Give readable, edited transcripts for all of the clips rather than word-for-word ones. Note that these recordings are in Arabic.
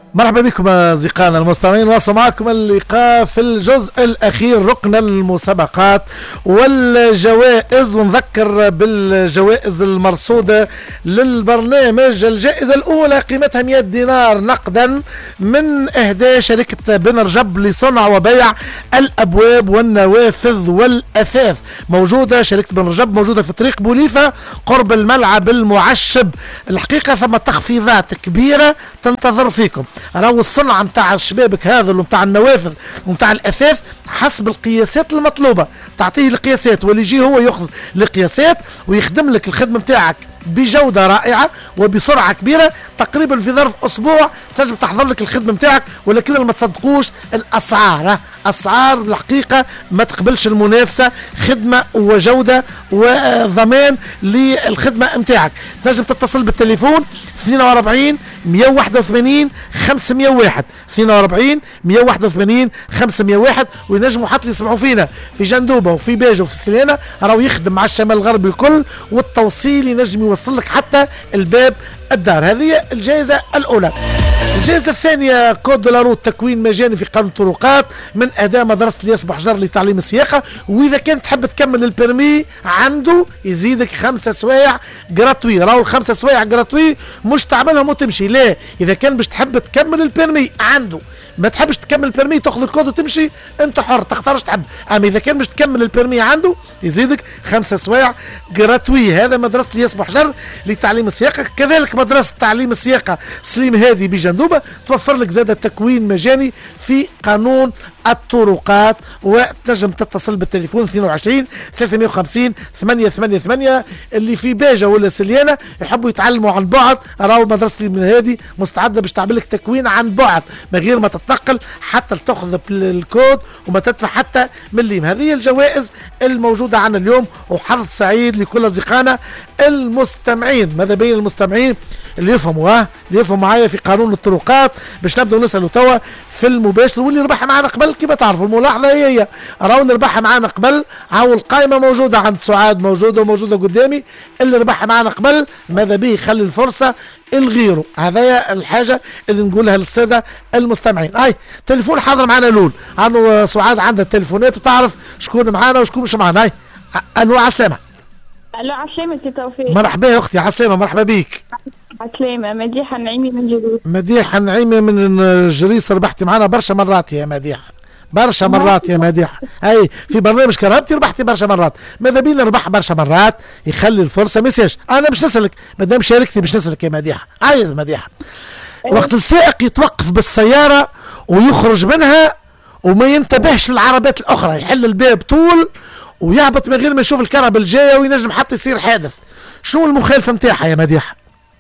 مرحبا بكم أصدقائنا المستمعين، واصل معكم اللقاء في الجزء الأخير ركن المسابقات والجوائز، ونذكر بالجوائز المرصودة للبرنامج. الجائزة الأولى قيمتها 100 دينار نقدا من إهداء شركة بن رجب لصنع وبيع الأبواب والنوافذ والأثاث. موجودة شركة بن رجب، موجودة في طريق بوليفة قرب الملعب المعشب. الحقيقة ثم تخفيضات كبيرة تنتظر فيكم. راهو الصنعة متاع الشبابك هذا ومتاع النوافذ ومتاع الأثاث حسب القياسات المطلوبة، تعطيه القياسات واللي يجي هو يأخذ القياسات ويخدم لك الخدمة متاعك بجودة رائعة وبسرعة كبيرة. تقريبا في ظرف أسبوع تنجم تحضر لك الخدمة متاعك. ولكن ما تصدقوش الأسعار، أسعار الحقيقة ما تقبلش المنافسة، خدمة وجودة وضمان للخدمة متاعك. تنجم تتصل بالتليفون 42 181 501 42 181 501. وينجموا حتى يسمعوا فينا في جندوبة وفي باجة وفي السلانة، راهو يخدم مع الشمال الغربي الكل، والتوصيل ينجم يوصل لك حتى الباب الدار. هذه الجائزة الأولى. الجائزة الثانية كود دولاروت، تكوين مجاني في قانون الطرقات من أداء مدرسة الياس بحجر لتعليم السياقة. وإذا كنت تحب تكمل البرمي عنده يزيدك 5 سوايع جراتوي. راهو ال5 سوايع جراتوي مش تعملهم وتمشي، لا، إذا كان باش تحب تكمل البرمي عنده، ما تحبش تكمل البرمي تاخذ الكود وتمشي، انت حر تختارش تحب. اما اذا كان باش تكمل البرمي عنده يزيدك 5 سوايع جراتوي. هذا مدرسه الياس بحجر لتعليم السياقه. كذلك مدرسه تعليم السياقه سليم هادي بجندوبه توفر لك زاد تكوين مجاني في قانون الطرقات. وتنجم تتصل بالتليفون 22 350 888. اللي في باجه ولا سليانه يحبوا يتعلموا عن بعد، راهو مدرسه من هذه مستعده باش تعمل لك تكوين عن بعد من غير ما تتنقل حتى تاخذ الكود وما تدفع حتى مليم. هذه الجوائز الموجوده عنا اليوم، وحظ سعيد لكل اصدقائنا المستمعين. ماذا بين المستمعين اللي يفهموا اللي يفهموا معايا في قانون الطرقات باش نبداو نسالوا توا في المباشر. واللي ربحها معنا قبل كما تعرفوا الملاحظه هي راهو ربحها معنا قبل، هاو القائمه موجوده عند سعاد، موجوده قدامي. اللي ربحها معنا قبل ماذا به يخلي الفرصه الغيره. هذا الحاجه اللي نقولها للساده المستمعين. هاي تليفون حاضر معنا لول، عنو سعاد عندها التليفونات وتعرف شكون معنا وشكون مش معنا. هاي الو، عسلامه. الو عسلامة سي توفيق. مرحبا يا اختي، عسلامه، مرحبا بيك. عسلامة. مديحة النعيمي من جريس. مديحة النعيمي من جريس، ربحتي معنا برشا مرات يا مديحة، برشا مرات يا مديحة. اي في برنامج كرهبتي ربحتي برشا مرات. ماذا بينا نربح برشا مرات يخلي الفرصه مسياش. انا مش نسالك مادام شاركتي مش نسالك يا مديحة. عايز مديحة وقت السائق يتوقف بالسياره ويخرج منها وما ينتبهش للعربات الاخرى، يحل الباب طول ويهبط من غير ما يشوف الكرب الجايه وينجم حتى يصير حادث، شنو المخالفه نتاعها يا مديحة؟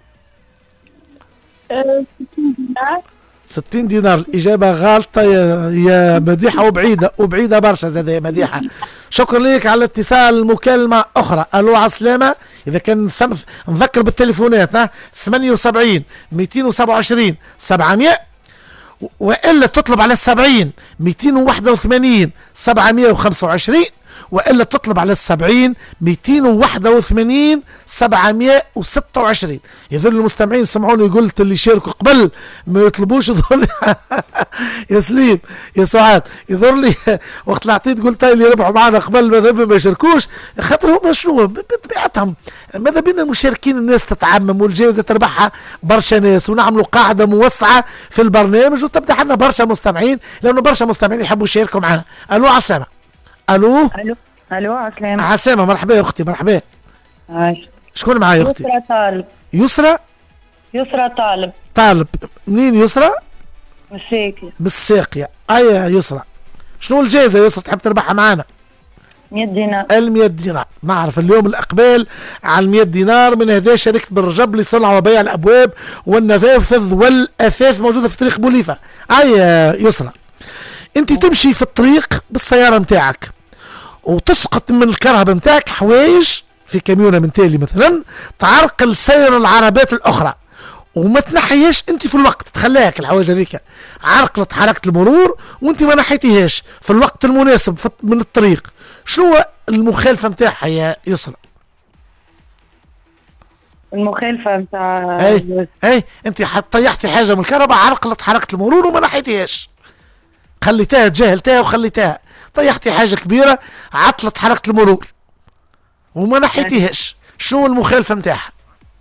60 دينار. 60 دينار. الإجابة غلطة يا مديحة، وبعيدة برشا زاد يا مديحة. شكرا لك على الاتصال. مكالمة أخرى. ألو عسلامة. إذا كان نذكر بالتليفونات 78 227 700، وإلا تطلب على 70 281 725، وإلا تطلب على 70 281 726. يظل المستمعين سمعوني قلت اللي شاركوا قبل ما يطلبوش يظل يا سليم يا سعاد، يظهر لي وقت اللي عطيت قلت اللي ربحوا معنا قبل ماذا ما يشاركوش، خاطر هم شنو بطبيعتهم ماذا بينا المشاركين الناس تتعمم والجائزة تربحها برشا ناس، ونعملوا قاعدة موسعة في البرنامج وتبدا عندنا برشا مستمعين، لأنه برشا مستمعين يحبوا يشاركوا معنا. ألو عسلامة. الو عسلامة. عسلامة، مرحبا يا اختي، مرحبا. شكون معايا يا اختي؟ يسرى طالب. يسرى طالب. منين يسرى؟ بالساقية. يا يسرى، شنو الجائزة يا يسرى تحب تربحها معانا؟ 100 دينار. 100 دينار. نعرف اليوم الإقبال على 100 دينار من هدايا شركة بن رجب لصنع وبيع الأبواب والنفاذ والأثاث، موجودة في طريق بوليفة. يا يسرى، أنت تمشي في الطريق بالسيارة متاعك وتسقط من الكرهبة متاعك حوايج في كاميونة من تالي مثلا تعرقل سير العربات الأخرى وما تنحيهاش انت في الوقت، تخليك الحوايج هذيك عرقلت حركة المرور وانت ما نحيتيهاش في الوقت المناسب من الطريق، شنو المخالفة متاعها يا يسرى؟ المخالفة نتاع اي انت طيحتي حاجه من الكهرباء، عرقلت حركه المرور وما نحيتيهاش، خليتها تجاهلتها وخليتها، طيحتي حاجه كبيره عطلت حركه المرور وما نحيتيهاش. شنو المخالفه نتاعها؟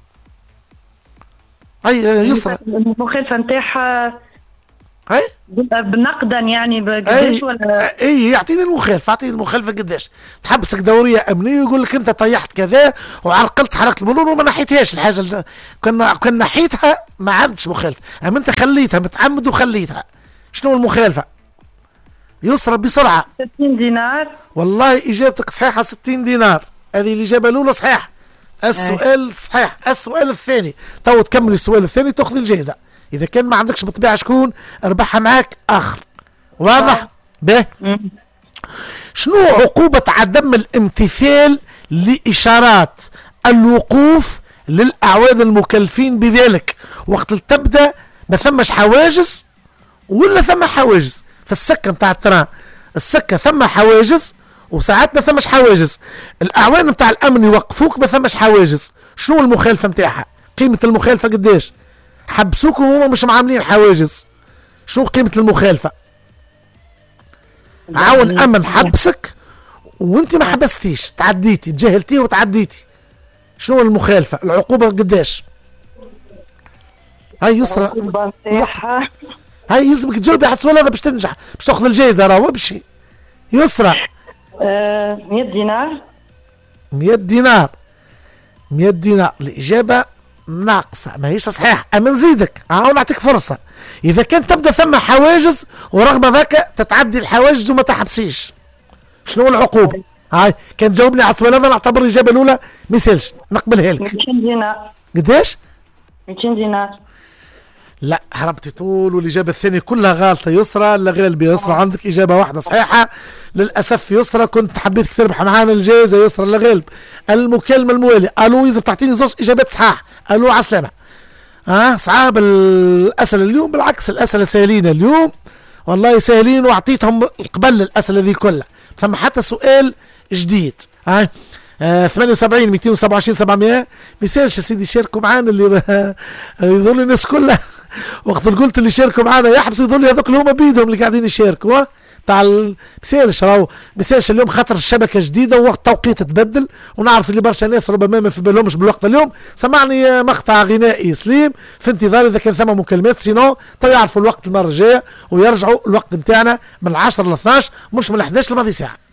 اي يسرى المخالفة نتاعها اي بنقدا يعني بقداش ولا اي يعطيني المخالفه، اعطيني المخالفه قداش. تحبسك دوريه امنيه ويقول لك انت طيحت كذا وعرقلت حركه المرور وما نحيتهاش الحاجه اللي كنا نحيتها ما عندش مخالفه، اما انت خليتها متعمد وخليتها. شنو المخالفه؟ يسرى بسرعه. 60 دينار. والله اجابتك صحيحه، 60 دينار. هذه الاجابه الاولى صحيحه. السؤال صحيح. السؤال الثاني تو تكمل السؤال الثاني تاخذ الجائزه. اذا كان ما عندكش بالطبيعه شكون ربحها معاك اخر. واضح؟ به شنو عقوبة عدم الامتثال لإشارات الوقوف للأعواد المكلفين بذلك وقت اللي تبدأ ما ثمش حواجز ولا ثم حواجز في السكة نتاع التران؟ السكة ثم حواجز وساعات ما ثمش حواجز، الأعوان نتاع الأمن يوقفوك ما ثمش حواجز. شنو المخالفة نتاعها؟ قيمة المخالفة قداش؟ حبسوك وهما مش معاملين حواجز. شنو قيمة المخالفة؟ عاون امن حبسك وانت ما حبستيش، تعديتي تجاهلتيه وتعديتي. شنو المخالفه؟ العقوبه قداش؟ هاي يسرى هاي يلزمك تجاوبي على السؤال هذا باش تنجح، باش تاخذ الجائزه. راهو ابشي يسرى. 100 دينار. 100 دينار. 100 دينار. الاجابه ناقصه ماهيش صحيحه، اما نزيدك نعطيك فرصه. اذا كان تبدا ثم حواجز ورغم ذاك تتعدي الحواجز وما تحبسيش، شنو العقوبه؟ هاي كان تجاوبني على السؤال هذا نعتبر الاجابه الاولى ما يسالش نقبلها لك. 200 دينار. قداش؟ 200 دينار. لا هربتي طول والاجابه الثانيه كلها غلطه. يسرى لا غالبه. يسرى عندك اجابه واحده صحيحه للاسف. يسرى كنت حبيت تربح معانا الجائزه. يسرى لا غالب. المكالمه المواليه. الو اذا بتعطيني زوج اجابات صحاح. الو على السلامه. صعاب الاسئله اليوم، بالعكس الاسئله سهلين اليوم والله سهلين، واعطيتهم قبل الاسئله ذي كلها ثم حتى سؤال جديد. 78 227 700 مثالش يا سيدي شاركوا معانا اللي يظل الناس كلها وقت قلت اللي شاركوا معانا يحبسوا يظل هذوك اللي هما بيدهم اللي قاعدين يشاركوا تاع مثالش. راهو مثالش اليوم خاطر الشبكه جديده ووقت توقيت تبدل، ونعرف اللي برشا ناس ربما ما في بالهمش بالوقت. اليوم سمعني مقطع غنائي سليم في انتظار اذا كان ثم مكالمات، سينو تو يعرفوا الوقت المره الجايه ويرجعوا الوقت نتاعنا من 10 ل 12 مش من 11 لماضي ساعه.